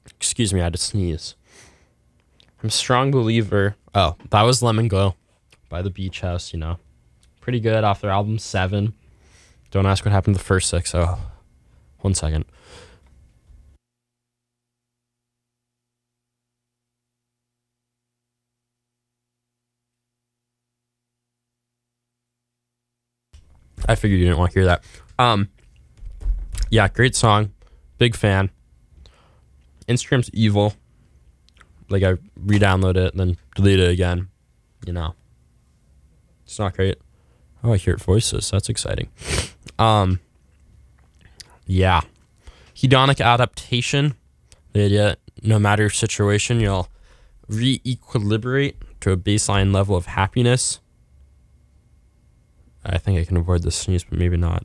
Excuse me, I had to sneeze. I'm a strong believer. Oh, that was Lemon Glow by the Beach House, you know. Pretty good off their album 7. Don't ask what happened to the first 6. Oh, 1 second. I figured you didn't want to hear that. Yeah, great song. Big fan. Instagram's evil. Like, I re-download it and then delete it again. You know. It's not great. Oh, I hear voices. That's exciting. Yeah. Hedonic adaptation. The idea, no matter your situation, you'll re-equilibrate to a baseline level of happiness. I think I can avoid the sneeze, but maybe not.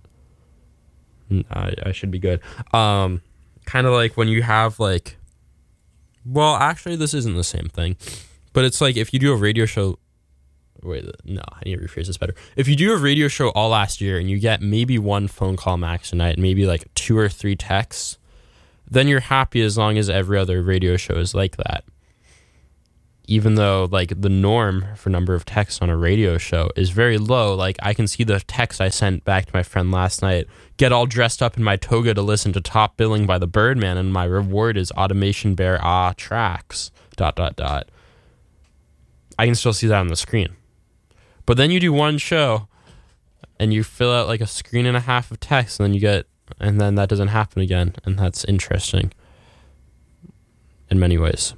I should be good. Kind of like when you have like... Well, actually, this isn't the same thing. But it's like if you do a radio show... Wait, no, I need to rephrase this better. If you do a radio show all last year and you get maybe 1 phone call max a night, maybe like 2 or 3 texts, then you're happy as long as every other radio show is like that. Even though like the norm for number of texts on a radio show is very low. Like I can see the text I sent back to my friend last night, get all dressed up in my toga to listen to Top Billing by the Birdman, and my reward is Automation Bear tracks ... I can still see that on the screen. But then you do one show and you fill out like a screen and a half of text, and then that doesn't happen again, and that's interesting in many ways.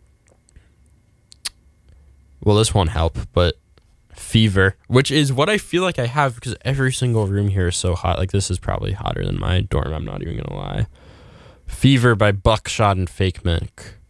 Well, this won't help, but Fever, which is what I feel like I have because every single room here is so hot. Like, this is probably hotter than my dorm, I'm not even going to lie. Fever by Buckshot and Fake Mink.